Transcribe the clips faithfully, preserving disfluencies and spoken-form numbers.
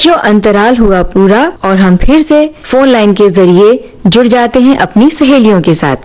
बच्चों, अंतराल हुआ पूरा और हम फिर से फोन लाइन के जरिए जुड़ जाते हैं अपनी सहेलियों के साथ।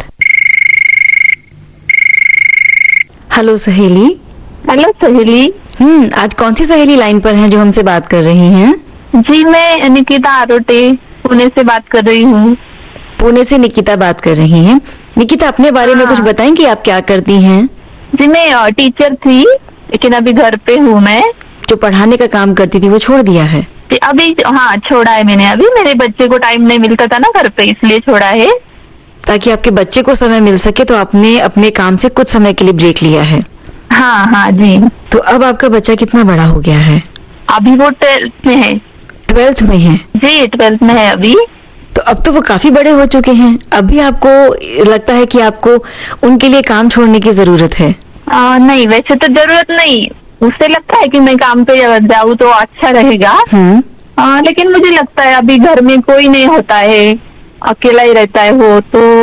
हेलो सहेली। हेलो सहेली। हम्म आज कौन सी सहेली लाइन पर हैं जो हमसे बात कर रही हैं? जी, मैं निकिता आरोटे पुणे से बात कर रही हूँ। पुणे से निकिता बात कर रही हैं। निकिता, अपने बारे में कुछ बताएंगी, आप क्या करती हैं? जी, मैं टीचर थी लेकिन अभी घर पे हूँ। मैं जो पढ़ाने का काम करती थी वो छोड़ दिया है? अभी हाँ छोड़ा है मैंने। अभी मेरे बच्चे को टाइम नहीं मिलता था ना घर पे, इसलिए छोड़ा है। ताकि आपके बच्चे को समय मिल सके तो आपने अपने काम से कुछ समय के लिए ब्रेक लिया है? हाँ हाँ जी। तो अब आपका बच्चा कितना बड़ा हो गया है? अभी वो ट्वेल्थ में है। ट्वेल्थ में है? जी, ट्वेल्थ में है अभी। तो अब तो वो काफी बड़े हो चुके हैं। अभी आपको लगता है कि आपको उनके लिए काम छोड़ने की जरूरत है? आ, नहीं, वैसे तो जरूरत नहीं। उससे लगता है कि मैं काम पे जाऊँ तो अच्छा रहेगा। आ, लेकिन मुझे लगता है अभी घर में कोई नहीं होता है, अकेला ही रहता है वो,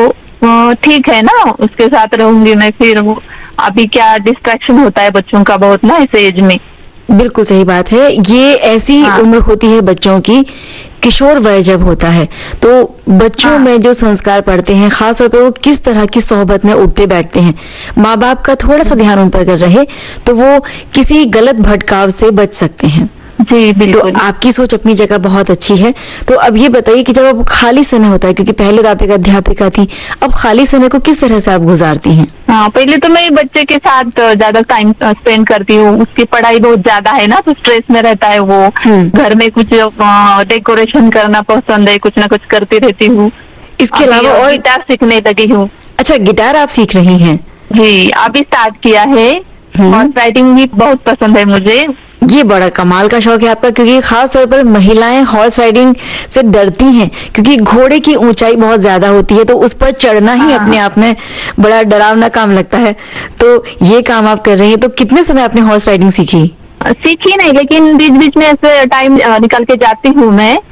तो ठीक है ना, उसके साथ रहूंगी मैं। फिर वो अभी क्या डिस्ट्रैक्शन होता है बच्चों का बहुत ना इस एज में। बिल्कुल सही बात है। ये ऐसी हाँ। उम्र होती है बच्चों की, किशोर वय जब होता है, तो बच्चों हाँ। में जो संस्कार पड़ते हैं, खासतौर पर वो किस तरह की सोहबत में उठते बैठते हैं, माँ बाप का थोड़ा सा ध्यान उन पर अगर रहे तो वो किसी गलत भटकाव से बच सकते हैं। जी बिल्कुल। तो आपकी सोच अपनी जगह बहुत अच्छी है। तो अब ये बताइए कि जब अब खाली समय होता है, क्योंकि पहले तो आप एक अध्यापिका थी, अब खाली समय को किस तरह से आप गुजारती हैं? हाँ, पहले तो मैं बच्चे के साथ ज्यादा टाइम स्पेंड करती हूँ। उसकी पढ़ाई बहुत ज्यादा है ना, तो स्ट्रेस में रहता है वो। घर में कुछ डेकोरेशन करना पसंद है, कुछ ना कुछ करती रहती हूँ। इसके अलावा और गिटार सीखने लगी हूँ। अच्छा, गिटार आप सीख रही हैं? जी, अभी स्टार्ट किया है। हॉर्स राइडिंग भी बहुत पसंद है मुझे। ये बड़ा कमाल का शौक है आपका, क्योंकि खास तौर पर महिलाएं हॉर्स राइडिंग से डरती हैं, क्योंकि घोड़े की ऊंचाई बहुत ज्यादा होती है, तो उस पर चढ़ना ही अपने आप में बड़ा डरावना काम लगता है। तो ये काम आप कर रही हैं। तो कितने समय आपने हॉर्स राइडिंग सीखी? सीखी नहीं, लेकिन बीच बीच में ऐसे टाइम निकल के जाती हूँ मैं।